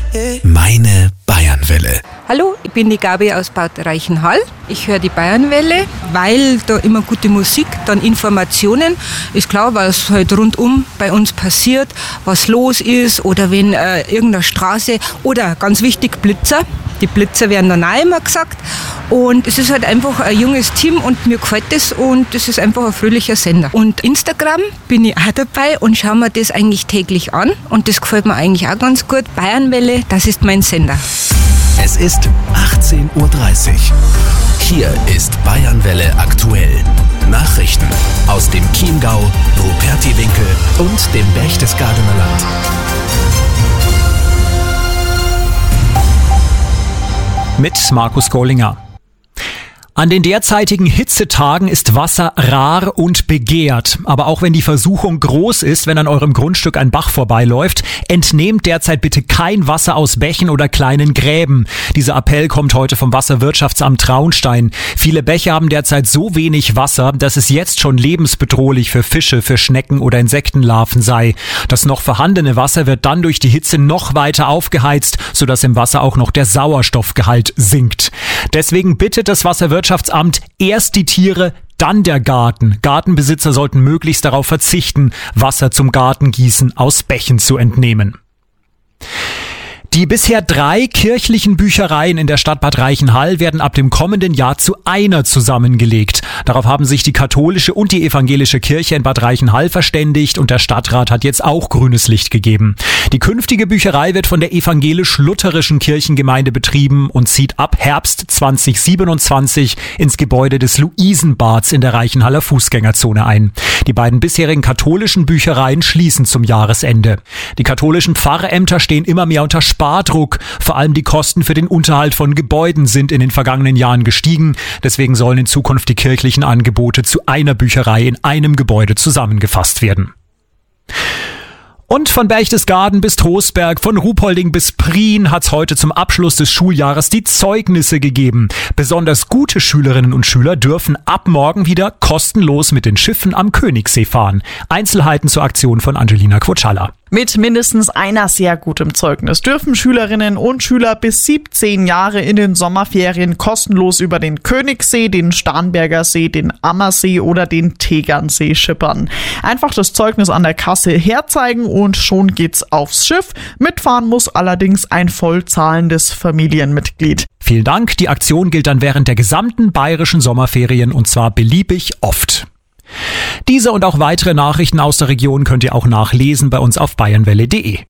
Meine Bayernwelle. Hallo, ich bin die Gabi aus Bad Reichenhall. Ich höre die Bayernwelle, weil da immer gute Musik, dann Informationen. Ist klar, was halt rundum bei uns passiert, was los ist oder wenn irgendeine Straße oder ganz wichtig Blitzer. Die Blitzer werden dann auch immer gesagt. Und es ist halt einfach ein junges Team und mir gefällt das und es ist einfach ein fröhlicher Sender. Und Instagram bin ich auch dabei und schaue mir das eigentlich täglich an und das gefällt mir eigentlich auch ganz gut. Bayernwelle, das ist mein Sender. Es ist 18:30 Uhr. Hier ist Bayernwelle aktuell. Nachrichten aus dem Chiemgau, Rupertiwinkel und dem Berchtesgadener Land. Mit Markus Gollinger. An den derzeitigen Hitzetagen ist Wasser rar und begehrt. Aber auch wenn die Versuchung groß ist, wenn an eurem Grundstück ein Bach vorbeiläuft, entnehmt derzeit bitte kein Wasser aus Bächen oder kleinen Gräben. Dieser Appell kommt heute vom Wasserwirtschaftsamt Traunstein. Viele Bäche haben derzeit so wenig Wasser, dass es jetzt schon lebensbedrohlich für Fische, für Schnecken oder Insektenlarven sei. Das noch vorhandene Wasser wird dann durch die Hitze noch weiter aufgeheizt, sodass im Wasser auch noch der Sauerstoffgehalt sinkt. Deswegen bittet das Wasserwirtschaftsamt erst die Tiere, dann der Garten. Gartenbesitzer sollten möglichst darauf verzichten, Wasser zum Gartengießen aus Bächen zu entnehmen. Die bisher 3 kirchlichen Büchereien in der Stadt Bad Reichenhall werden ab dem kommenden Jahr zu einer zusammengelegt. Darauf haben sich die katholische und die evangelische Kirche in Bad Reichenhall verständigt und der Stadtrat hat jetzt auch grünes Licht gegeben. Die künftige Bücherei wird von der evangelisch-lutherischen Kirchengemeinde betrieben und zieht ab Herbst 2027 ins Gebäude des Luisenbads in der Reichenhaller Fußgängerzone ein. Die beiden bisherigen katholischen Büchereien schließen zum Jahresende. Die katholischen Pfarrämter stehen immer mehr unter Spardruck. Vor allem die Kosten für den Unterhalt von Gebäuden sind in den vergangenen Jahren gestiegen. Deswegen sollen in Zukunft die kirchlichen Angebote zu einer Bücherei in einem Gebäude zusammengefasst werden. Und von Berchtesgaden bis Trostberg, von Ruhpolding bis Prien hat's heute zum Abschluss des Schuljahres die Zeugnisse gegeben. Besonders gute Schülerinnen und Schüler dürfen ab morgen wieder kostenlos mit den Schiffen am Königssee fahren. Einzelheiten zur Aktion von Angelina Quotschalla. Mit mindestens einer sehr gutem Zeugnis dürfen Schülerinnen und Schüler bis 17 Jahre in den Sommerferien kostenlos über den Königssee, den Starnberger See, den Ammersee oder den Tegernsee schippern. Einfach das Zeugnis an der Kasse herzeigen und schon geht's aufs Schiff. Mitfahren muss allerdings ein vollzahlendes Familienmitglied. Vielen Dank. Die Aktion gilt dann während der gesamten bayerischen Sommerferien und zwar beliebig oft. Diese und auch weitere Nachrichten aus der Region könnt ihr auch nachlesen bei uns auf bayernwelle.de.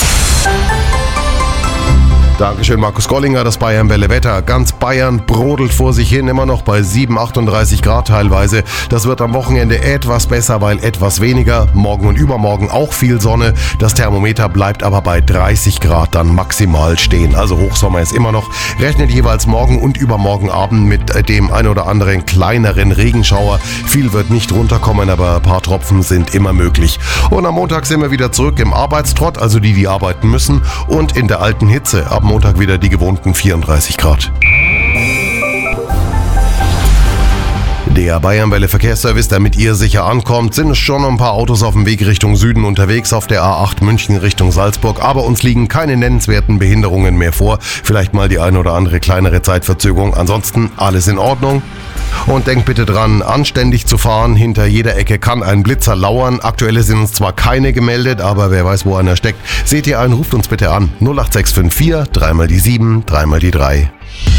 Dankeschön, Markus Gollinger. Das Bayernwelle-Wetter. Ganz Bayern brodelt vor sich hin, immer noch bei 38 Grad teilweise. Das wird am Wochenende etwas besser, weil etwas weniger. Morgen und übermorgen auch viel Sonne. Das Thermometer bleibt aber bei 30 Grad dann maximal stehen. Also Hochsommer ist immer noch. Rechnet jeweils morgen und übermorgen Abend mit dem ein oder anderen kleineren Regenschauer. Viel wird nicht runterkommen, aber ein paar Tropfen sind immer möglich. Und am Montag sind wir wieder zurück im Arbeitstrott, also die arbeiten müssen. Und in der alten Hitze. Ab Montag wieder die gewohnten 34 Grad. Der Bayernwelle Verkehrsservice, damit ihr sicher ankommt, sind schon ein paar Autos auf dem Weg Richtung Süden unterwegs auf der A8 München Richtung Salzburg, aber uns liegen keine nennenswerten Behinderungen mehr vor. Vielleicht mal die eine oder andere kleinere Zeitverzögerung. Ansonsten alles in Ordnung. Und denkt bitte dran, anständig zu fahren. Hinter jeder Ecke kann ein Blitzer lauern. Aktuell sind uns zwar keine gemeldet, aber wer weiß, wo einer steckt. Seht ihr einen, ruft uns bitte an. 08654 3 die 7 3 die 3.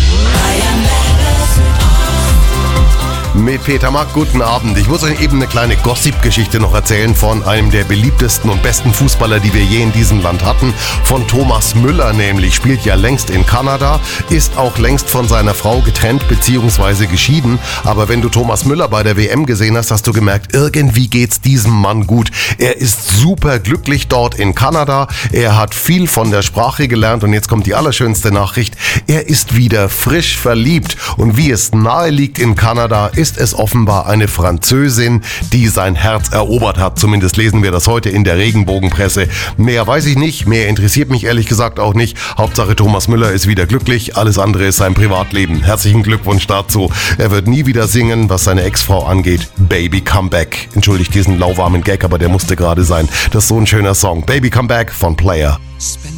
Mit Peter Mack, guten Abend. Ich muss euch eben eine kleine Gossip-Geschichte noch erzählen von einem der beliebtesten und besten Fußballer, die wir je in diesem Land hatten. Von Thomas Müller nämlich, spielt ja längst in Kanada, ist auch längst von seiner Frau getrennt bzw. geschieden. Aber wenn du Thomas Müller bei der WM gesehen hast, hast du gemerkt, irgendwie geht's diesem Mann gut. Er ist super glücklich dort in Kanada. Er hat viel von der Sprache gelernt und jetzt kommt die allerschönste Nachricht. Er ist wieder frisch verliebt. Und wie es nahe liegt in Kanada, ist es offenbar eine Französin, die sein Herz erobert hat. Zumindest lesen wir das heute in der Regenbogenpresse. Mehr weiß ich nicht, mehr interessiert mich ehrlich gesagt auch nicht. Hauptsache Thomas Müller ist wieder glücklich, alles andere ist sein Privatleben. Herzlichen Glückwunsch dazu. Er wird nie wieder singen, was seine Ex-Frau angeht. Baby Come Back. Entschuldigt diesen lauwarmen Gag, aber der musste gerade sein. Das ist so ein schöner Song. Baby Come Back von Player.